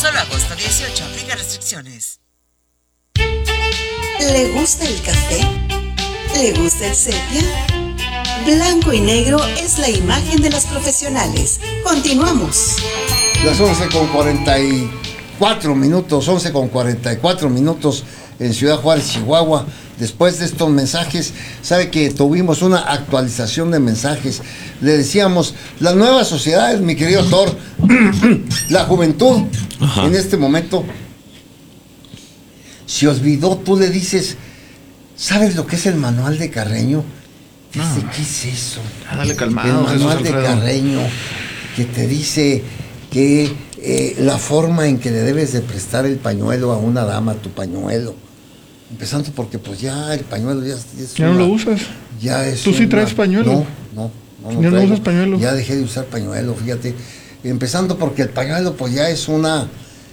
Solo agosto 18, aplica restricciones. ¿Le gusta el café? ¿Le gusta el sepia? Blanco y negro es la imagen de los profesionales. Continuamos. Las 11:44 minutos, 11:44 minutos en Ciudad Juárez, Chihuahua. Después de estos mensajes, sabe que tuvimos una actualización de mensajes. Le decíamos, las nuevas sociedades, mi querido Thor, la juventud, ajá, en este momento se olvidó. Tú le dices, ¿sabes lo que es el manual de Carreño? No. Dice, ¿qué es eso? Dale calmado, el manual Jesús de Alfredo. Carreño, que te dice que la forma en que le debes de prestar el pañuelo a una dama, tu pañuelo. Empezando porque pues ya el pañuelo ya es ¿Ya no lo usas? Ya es. ¿Tú sí traes pañuelo? No ¿Ya no usas pañuelo? Ya dejé de usar pañuelo, fíjate. Empezando porque el pañuelo pues ya es una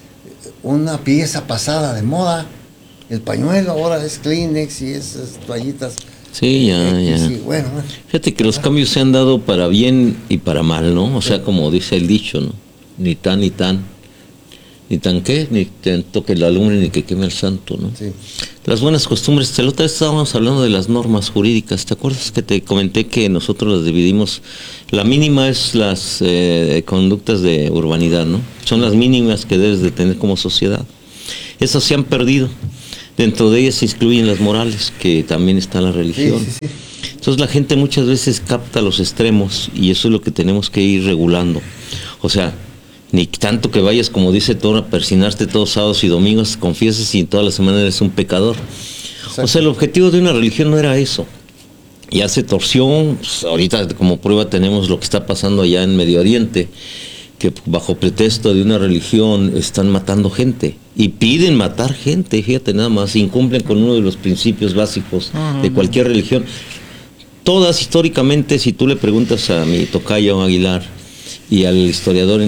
pieza pasada de moda. El pañuelo ahora es Kleenex y esas toallitas. Sí, ya. Sí, bueno. Fíjate que los cambios se han dado para bien y para mal, ¿no? O sea, como dice el dicho, ¿no? Ni tan, ni tan qué, ni tanto que la lumbre ni que queme el santo, ¿no? Sí. Las buenas costumbres. La otra vez estábamos hablando de las normas jurídicas. ¿Te acuerdas que te comenté que nosotros las dividimos? La mínima es las conductas de urbanidad, ¿no? Son las mínimas que debes de tener como sociedad. Esas se han perdido. Dentro de ellas se incluyen las morales, que también está la religión. Sí. Entonces la gente muchas veces capta los extremos y eso es lo que tenemos que ir regulando. O sea, ni tanto que vayas, como dice Thor, a persinarte todos sábados y domingos, confieses y toda la semana eres un pecador. Exacto. O sea, el objetivo de una religión no era eso. Ya se torció, pues, ahorita como prueba tenemos lo que está pasando allá en Medio Oriente, que bajo pretexto de una religión están matando gente y piden matar gente, fíjate nada más, incumplen con uno de los principios básicos de cualquier religión. Todas históricamente, si tú le preguntas a mi tocayo Aguilar y al historiador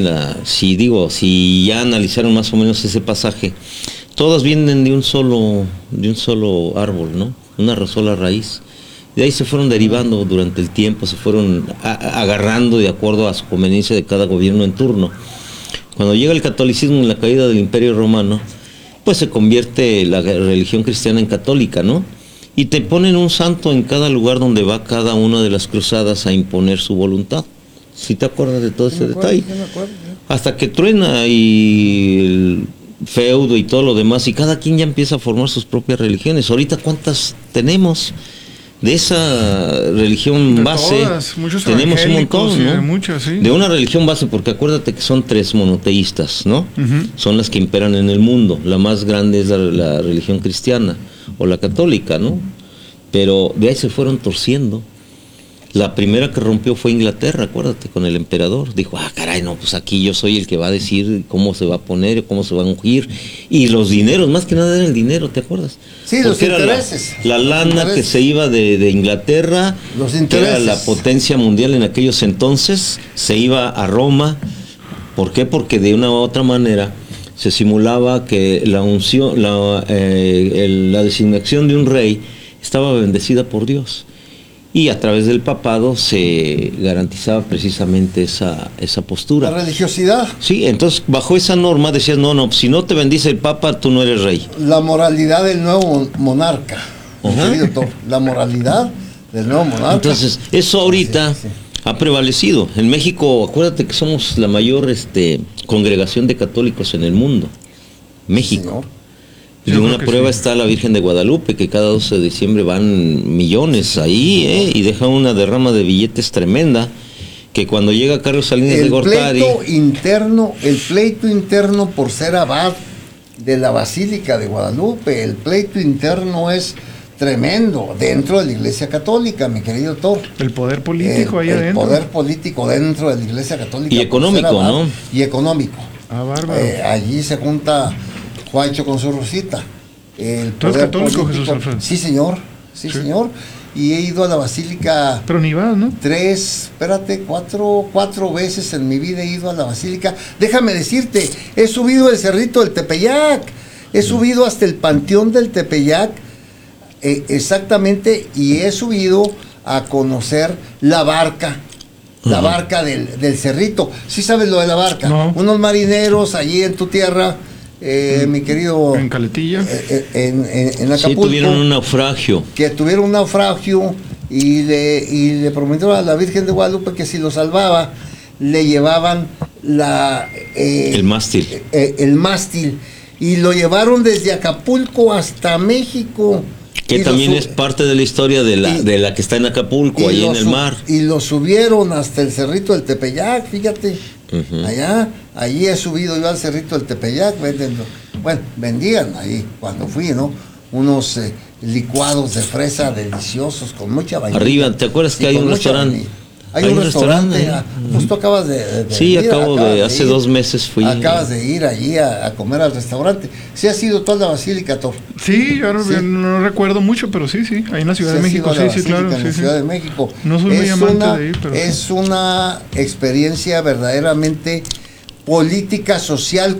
si ya analizaron más o menos ese pasaje, todas vienen de un solo árbol, ¿no? Una sola raíz. De ahí se fueron derivando durante el tiempo, se fueron agarrando de acuerdo a su conveniencia de cada gobierno en turno. Cuando llega el catolicismo en la caída del Imperio Romano, pues se convierte la religión cristiana en católica, ¿no? Y te ponen un santo en cada lugar donde va cada una de las cruzadas a imponer su voluntad. ¿Sí te acuerdas de todo ese detalle? Sí me acuerdo. Hasta que truena y el feudo y todo lo demás, y cada quien ya empieza a formar sus propias religiones. Ahorita, ¿cuántas tenemos? De esa religión de base todas, tenemos un montón, ¿no? Muchas, sí. De una religión base, porque acuérdate que son 3 monoteístas, ¿no? Son las que imperan en el mundo. La más grande es la religión cristiana o la católica, ¿no? Pero de ahí se fueron torciendo. La primera que rompió fue Inglaterra, acuérdate, con el emperador. Dijo, caray, no, pues aquí yo soy el que va a decir cómo se va a poner, cómo se va a ungir. Y los dineros, más que nada era el dinero, ¿te acuerdas? Sí, porque los intereses. La lana que se iba de Inglaterra, que era la potencia mundial en aquellos entonces, se iba a Roma. ¿Por qué? Porque de una u otra manera se simulaba que la unción, la designación de un rey estaba bendecida por Dios. Y a través del papado se garantizaba precisamente esa postura. La religiosidad. Sí, entonces bajo esa norma decías, no, si no te bendice el papa, tú no eres rey. La moralidad del nuevo monarca. La moralidad del nuevo monarca. Entonces, eso ahorita ha prevalecido. En México, acuérdate que somos la mayor congregación de católicos en el mundo. México. Señor. Y una prueba está la Virgen de Guadalupe, que cada 12 de diciembre van millones ahí, y deja una derrama de billetes tremenda, que cuando llega Carlos Salinas de Gortari... El pleito interno por ser abad de la Basílica de Guadalupe, el pleito interno es tremendo dentro de la Iglesia Católica, mi querido Thor. El poder político ahí adentro. El poder político dentro de la Iglesia Católica. Y económico, abad, ¿no? Y económico. Bárbaro. Allí se junta Juancho con su Rosita. ¿Tú eres católico, Jesús Alfredo? Sí, señor. Sí, señor. Y he ido a la Basílica. Pero ni vas, ¿no? 4 veces en mi vida he ido a la Basílica. Déjame decirte, he subido el cerrito del Tepeyac. He subido hasta el Panteón del Tepeyac. Exactamente. Y he subido a conocer la barca la barca del Cerrito. ¿Sí sabes lo de la barca? No. Unos marineros allí en tu tierra, mi querido... En Caletilla. En Acapulco. Sí, tuvieron un naufragio. Que tuvieron un naufragio y le prometieron a la Virgen de Guadalupe que si lo salvaba, le llevaban el mástil. El mástil. Y lo llevaron desde Acapulco hasta México. Que también es parte de la historia de la que está en Acapulco, ahí en el mar. Y lo subieron hasta el Cerrito del Tepeyac, fíjate. Allí he subido yo al Cerrito del Tepeyac, vendían ahí cuando fui, ¿no? Unos licuados de fresa deliciosos con mucha vainilla. Arriba, ¿te acuerdas que hay un restaurante? Hay un restaurante. Pues tú acabas de sí, ir, hace 2 meses fui. Acabas de ir allí a comer al restaurante. ¿Sí has ido toda la Basílica, Tor? Sí, yo no recuerdo mucho, pero sí, ahí en la Ciudad de México, sí, claro. En la Ciudad de México. No soy muy amante de ir, pero... Es una experiencia verdaderamente política, social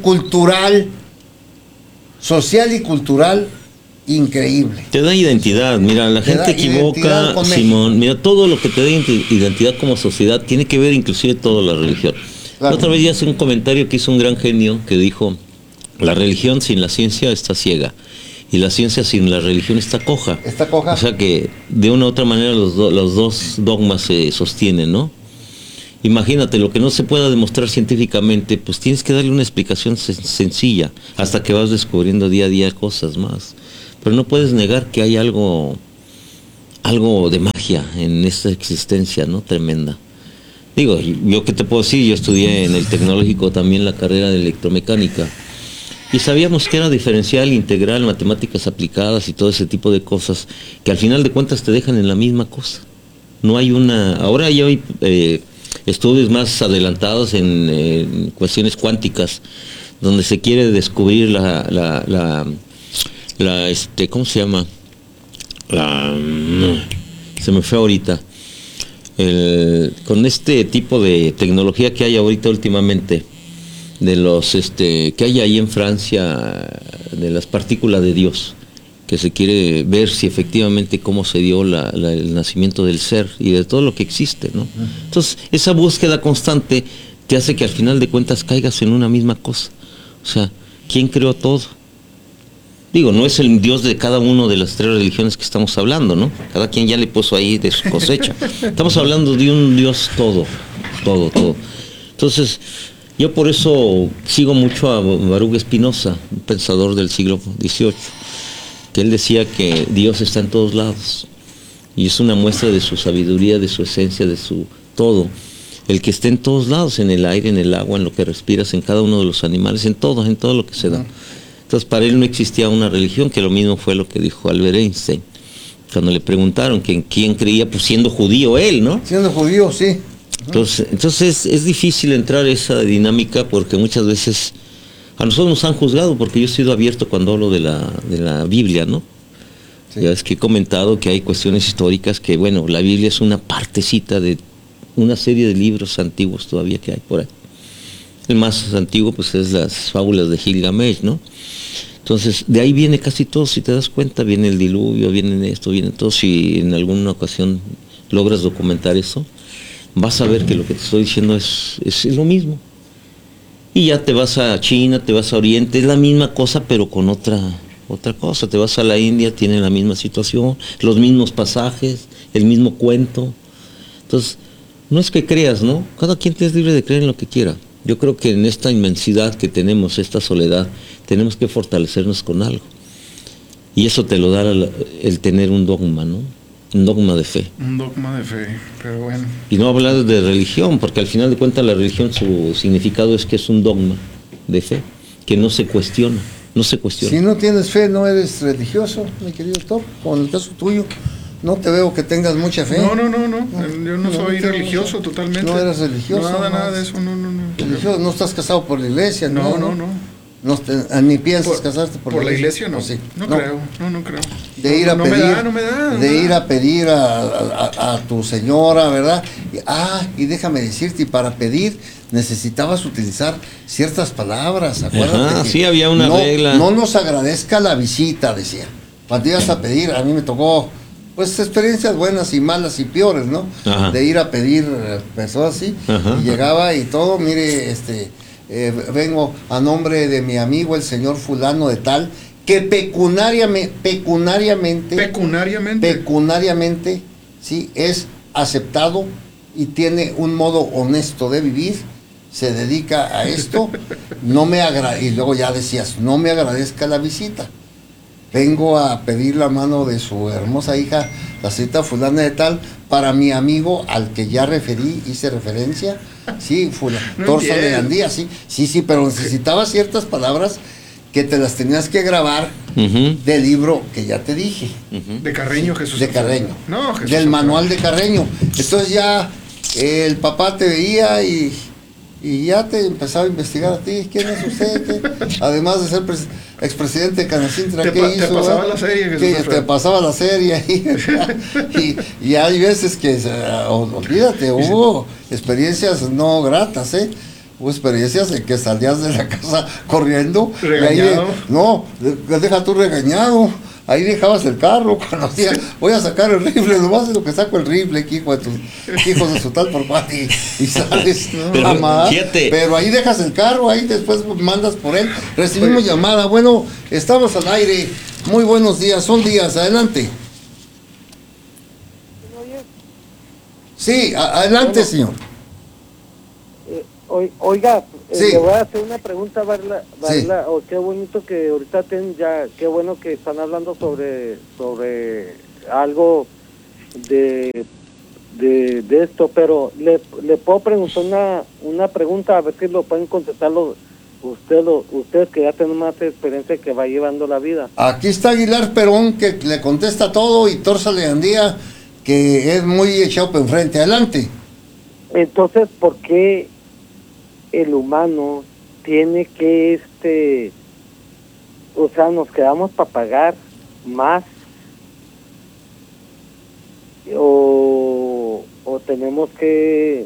y cultural increíble. Te da identidad, mira, la gente equivoca, Simón, mira, todo lo que te da identidad como sociedad tiene que ver inclusive toda la religión. Claro. La otra vez ya hace un comentario que hizo un gran genio que dijo, la religión sin la ciencia está ciega y la ciencia sin la religión está coja. Está coja. O sea que de una u otra manera los dos dogmas se sostienen, ¿no? Imagínate, lo que no se pueda demostrar científicamente, pues tienes que darle una explicación sencilla, hasta que vas descubriendo día a día cosas más. Pero no puedes negar que hay algo de magia en esta existencia, ¿no? Tremenda. Digo, yo qué te puedo decir, yo estudié en el Tecnológico también la carrera de electromecánica y sabíamos que era diferencial, integral, matemáticas aplicadas y todo ese tipo de cosas que al final de cuentas te dejan en la misma cosa. No hay ahora ya hay estudios más adelantados en cuestiones cuánticas donde se quiere descubrir ¿cómo se llama? Se me fue ahorita. Con este tipo de tecnología que hay ahorita últimamente, de los que hay ahí en Francia, de las partículas de Dios, que se quiere ver si efectivamente cómo se dio el nacimiento del ser y de todo lo que existe, ¿no? Entonces, esa búsqueda constante te hace que al final de cuentas caigas en una misma cosa. O sea, ¿quién creó todo? Digo, no es el Dios de cada una de las 3 religiones que estamos hablando, ¿no? Cada quien ya le puso ahí de su cosecha. Estamos hablando de un Dios todo. Entonces, yo por eso sigo mucho a Baruch Spinoza, un pensador del siglo XVIII, que él decía que Dios está en todos lados. Y es una muestra de su sabiduría, de su esencia, de su todo. El que esté en todos lados, en el aire, en el agua, en lo que respiras, en cada uno de los animales, en todo lo que se da. Entonces, para él no existía una religión, que lo mismo fue lo que dijo Albert Einstein. Cuando le preguntaron que en quién creía, pues siendo judío él, ¿no? Siendo judío, sí. Entonces es difícil entrar a esa dinámica porque muchas veces a nosotros nos han juzgado, porque yo he sido abierto cuando hablo de la Biblia, ¿no? Sí. Ya es que he comentado que hay cuestiones históricas que, bueno, la Biblia es una partecita de una serie de libros antiguos todavía que hay por ahí. El más antiguo, pues, es las fábulas de Gilgamesh, ¿no? Entonces, de ahí viene casi todo, si te das cuenta, viene el diluvio, viene esto, viene todo. Si en alguna ocasión logras documentar eso, vas a ver que lo que te estoy diciendo es lo mismo. Y ya te vas a China, te vas a Oriente, es la misma cosa, pero con otra cosa. Te vas a la India, tiene la misma situación, los mismos pasajes, el mismo cuento. Entonces, no es que creas, ¿no? Cada quien es libre de creer en lo que quiera. Yo creo que en esta inmensidad que tenemos, esta soledad, tenemos que fortalecernos con algo. Y eso te lo da el tener un dogma, ¿no? Un dogma de fe. Un dogma de fe, pero bueno. Y no hablar de religión, porque al final de cuentas la religión, su significado es que es un dogma de fe, que no se cuestiona. Si no tienes fe, no eres religioso, mi querido Top. Con el caso tuyo, no te veo que tengas mucha fe. No. Yo no soy religioso totalmente. No eres religioso. Nada de eso, no. Religioso, no estás casado por la iglesia, No. Ni piensas casarte por la iglesia, no. Sí. No creo. De ir a pedir, no me da. Ir a pedir a tu señora, ¿verdad? Y déjame decirte, y para pedir necesitabas utilizar ciertas palabras, acuérdate. Sí, había una regla. No nos agradezca la visita, decía. Cuando ibas a pedir, a mí me tocó pues experiencias buenas y malas y peores, ¿no? Ajá. De ir a pedir personas así, Ajá. y llegaba y todo, mire, vengo a nombre de mi amigo el señor fulano de tal, que pecuniariamente, sí, es aceptado y tiene un modo honesto de vivir, se dedica a esto, y luego ya decías, no me agradezca la visita. Vengo a pedir la mano de su hermosa hija, la señorita fulana de tal, para mi amigo al que ya hice referencia, sí, Torsa de Andía, sí, pero necesitaba ciertas palabras que te las tenías que grabar del libro que ya te dije. De Carreño, Jesús. De Carreño. No, Jesús. Del manual de Carreño. Entonces ya el papá te veía y ya te empezaba a investigar a ti. ¿Quién es usted? ¿Qué? Además de ser expresidente de Canacintra, ¿qué hizo? Te pasaba la serie, Jesús. Te pasaba la serie ahí. y hay veces que, olvídate, hubo experiencias no gratas, ¿eh? Hubo experiencias en que salías de la casa corriendo. Regañado. Deja tú regañado. Ahí dejabas el carro, cuando decía, voy a sacar el rifle, nomás es lo que saco el rifle, hijo de tus hijos de su tal por cual, y sales amada, pero ahí dejas el carro, ahí después mandas por él. Recibimos llamada, bueno, estamos al aire, muy buenos días, son días, adelante. Sí, adelante, señor. Oiga, sí. Le voy a hacer una pregunta, Varla, sí. Qué bonito que ahorita qué bueno que están hablando sobre algo de esto, pero le puedo preguntar una pregunta, a ver si lo pueden contestar usted que ya tiene más experiencia que va llevando la vida. Aquí está Aguilar Perón, que le contesta todo, y Torsa Leandía, que es muy echado para enfrente. Adelante. Entonces, ¿por qué el humano tiene que, nos quedamos para pagar más o tenemos que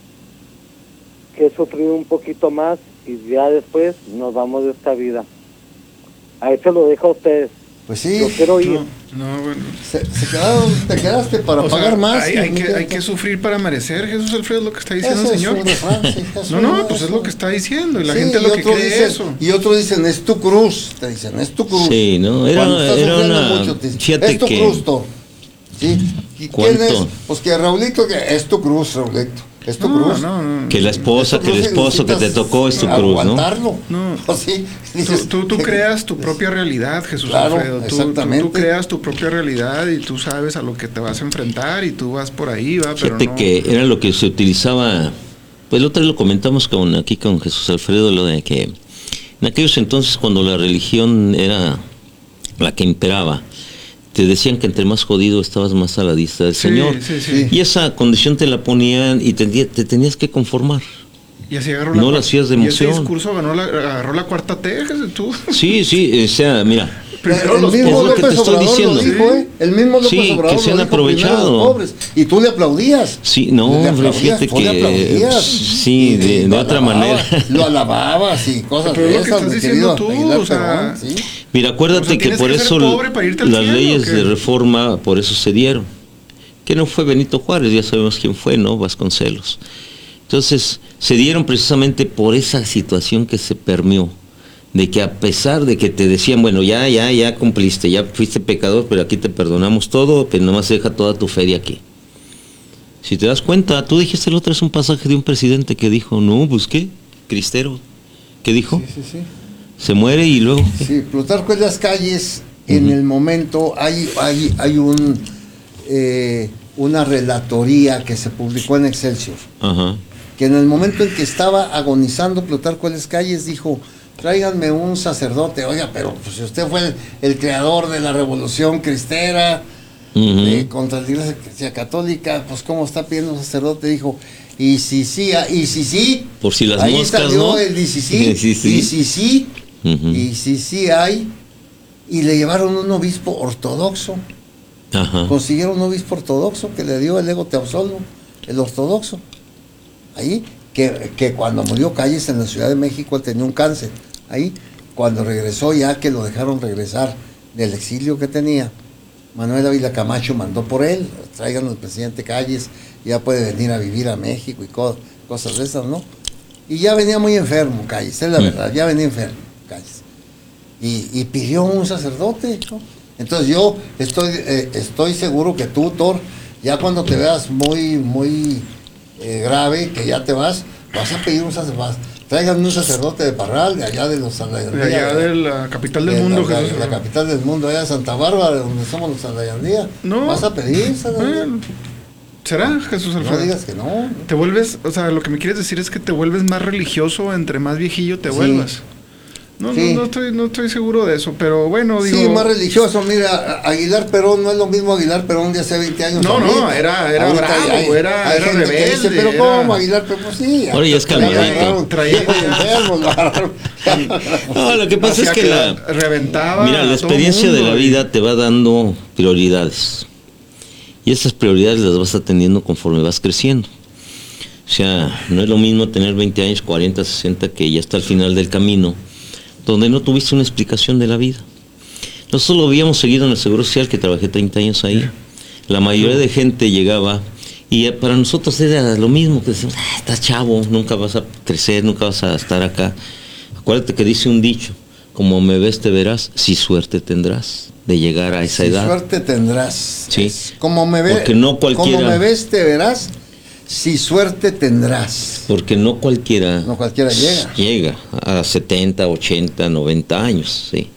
sufrir un poquito más y ya después nos vamos de esta vida? A eso lo dejo a ustedes. Pues sí. Yo quiero ir. No, bueno. Te quedaste para pagar más. Hay que sufrir para merecer, Jesús Alfredo, es lo que está diciendo el Señor. Pues es lo que está diciendo, y la gente lo que cree eso. Y otros dicen, es tu cruz, te dicen, es tu cruz. Sí, no, era una... Mucho, te dicen, fíjate es tu que... cruz, ¿sí? ¿Y quién es? Pues que Raulito, que es tu cruz, Raulito. Es tu cruz. No. Que la esposa, que el esposo que te tocó es tu cruz, ¿no? No. ¿Sí? Tú creas tu propia realidad, Jesús Alfredo. Exactamente. Tú creas tu propia realidad y tú sabes a lo que te vas a enfrentar y tú vas por ahí, va. Pero fíjate que era lo que se utilizaba, pues la otra vez lo comentamos aquí con Jesús Alfredo, lo de que en aquellos entonces, cuando la religión era la que imperaba, te decían que entre más jodido estabas, más a la vista del Señor. Sí. Y esa condición te la ponían y te tenías que conformar. Y así agarró no la hacías de emoción. Y ese discurso agarró la cuarta T, tú. Sí, o sea, mira. El mismo López Obrador lo dijo, ¿eh? El mismo López Obrador que se han lo dijo, aprovechado. Los pobres, y tú le aplaudías. Sí, no, fíjate que sí, de otra manera. Lo alababas y cosas pero de es lo que estás diciendo tú, o sea, Perón, ¿sí? Mira, acuérdate que por eso las leyes de reforma, por eso se dieron. Que no fue Benito Juárez, ya sabemos quién fue, ¿no? Vasconcelos. Entonces, se dieron precisamente por esa situación que se permeó, de que a pesar de que te decían, bueno, ya cumpliste, ya fuiste pecador, pero aquí te perdonamos todo, pero nomás deja toda tu fe de aquí. Si te das cuenta, tú dijiste el otro, es un pasaje de un presidente que dijo, no, pues ¿qué? Cristero. ¿Qué dijo? Sí. Se muere y luego... Sí, Plutarco en las calles, en el momento, hay una relatoría que se publicó en Excelsior, que en el momento en que estaba agonizando Plutarco en las calles dijo, tráiganme un sacerdote. Oiga, pero pues, si usted fue el creador de la revolución cristera, contra la Iglesia Católica, pues cómo está pidiendo un sacerdote. Dijo, y si sí, por si las ahí moscas, salió ¿no? el y si sí hay, y le llevaron un obispo ortodoxo. Consiguieron un obispo ortodoxo que le dio el ego teosolvo, el ortodoxo. Ahí, que cuando murió Calles en la Ciudad de México, él tenía un cáncer. Ahí, cuando regresó, ya que lo dejaron regresar del exilio que tenía, Manuel Ávila Camacho mandó por él, traigan al presidente Calles, ya puede venir a vivir a México y cosas de esas, ¿no? Y ya venía muy enfermo Calles, es la verdad, ya venía enfermo Calles. Y pidió un sacerdote, ¿no? Entonces yo estoy seguro que tú, Thor, ya cuando te veas muy grave, que ya te vas a pedir un sacerdote. Tráiganme un sacerdote de Parral, de allá de los Salayandía. De allá de la capital del mundo, Jesús. La capital del mundo, allá de Santa Bárbara, donde somos los Salayandía. No. ¿Vas a pedir sacerdote? ¿Será, Jesús Alfredo? No digas que no. Te vuelves, o sea, lo que me quieres decir es que te vuelves más religioso entre más viejillo te vuelvas. No, sí. no estoy seguro de eso, pero bueno, digo... Sí, más religioso. Mira, Aguilar Perón no es lo mismo Aguilar Perón de hace 20 años. No, era bravo, era rebelde. Dice, pero ¿cómo Aguilar Perón? Pues sí. Ahora ya es calmadito. No, lo que pasa es que reventaba. Mira, la experiencia de la vida te va dando prioridades. Y esas prioridades las vas atendiendo conforme vas creciendo. O sea, no es lo mismo tener 20 años, 40, 60, que ya está al final del camino, donde no tuviste una explicación de la vida. Nosotros lo habíamos seguido en el Seguro Social, que trabajé 30 años ahí. La mayoría de gente llegaba y para nosotros era lo mismo, que decíamos, estás chavo, nunca vas a crecer, nunca vas a estar acá. Acuérdate que dice un dicho, como me ves te verás, si suerte tendrás de llegar a esa edad. Si suerte tendrás. Sí. Como me ves, porque no cualquiera, como me ves te verás, si suerte tendrás. Porque no cualquiera llega. Llega a 70, 80, 90 años, sí.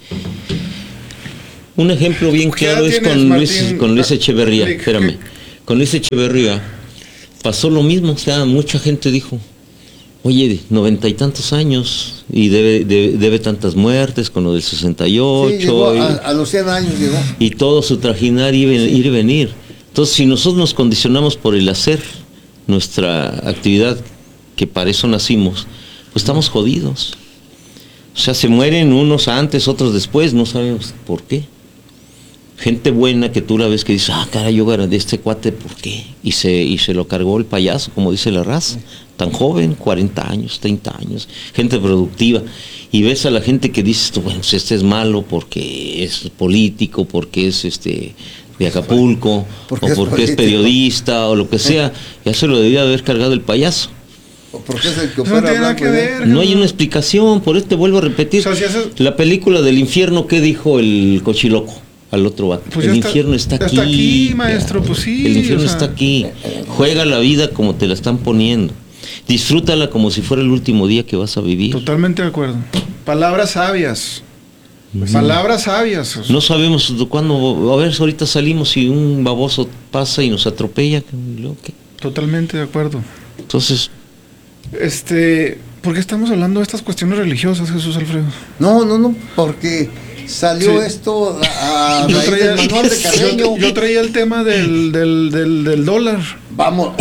Un ejemplo bien claro es con Luis Echeverría. Espérame. Con Luis Echeverría pasó lo mismo. O sea, mucha gente dijo, oye, 90 y tantos años y debe tantas muertes con lo del 68. Sí, llegó a los 100 años llegó. Y todo su trajinar ir y venir. Entonces, si nosotros nos condicionamos por el hacer nuestra actividad, que para eso nacimos, pues estamos jodidos. O sea, se mueren unos antes, otros después, no sabemos por qué. Gente buena que tú la ves que dices, cara, yo gané de este cuate, ¿por qué? Y se lo cargó el payaso, como dice la raza. Tan joven, 40 años, 30 años, gente productiva. Y ves a la gente que dices, bueno, pues este es malo porque es político, porque es de Acapulco, o porque es periodista, o lo que sea. Ya se lo debía haber cargado el payaso. Porque es el que opera blanco. No hay una explicación, por eso te vuelvo a repetir. O sea, la película del infierno, ¿qué dijo el cochiloco al otro vato? Pues el infierno está aquí. Está aquí, maestro, pues sí. El infierno está aquí. Juega la vida como te la están poniendo. Disfrútala como si fuera el último día que vas a vivir. Totalmente de acuerdo. Palabras sabias. Palabras sabias. No sabemos cuándo. A ver, ahorita salimos y un baboso pasa y nos atropella. ¿Qué? Totalmente de acuerdo. Entonces, ¿por qué estamos hablando de estas cuestiones religiosas, Jesús Alfredo? No, porque salió esto a raíz del manual de Carreño. Yo traía el tema del dólar. Vamos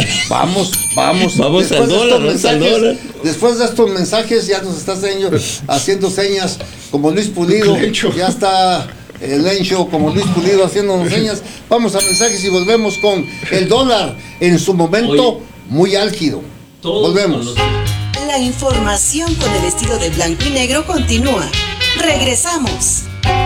al dólar. Después de estos mensajes ya nos está haciendo señas como Luis Pulido. Ya está el Lencho como Luis Pulido haciéndonos señas. Vamos a mensajes y volvemos con el dólar en su momento muy álgido. Volvemos. La información con el estilo de blanco y negro continúa. Regresamos.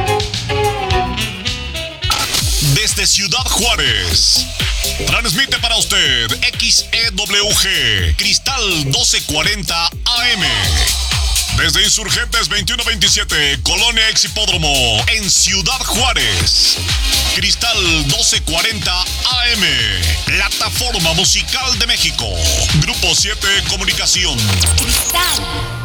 Desde Ciudad Juárez, transmite para usted XEWG Cristal 1240 AM. Desde Insurgentes 2127, Colonia Ex Hipódromo, en Ciudad Juárez. Cristal 1240 AM, plataforma musical de México. Grupo 7 Comunicación. Cristal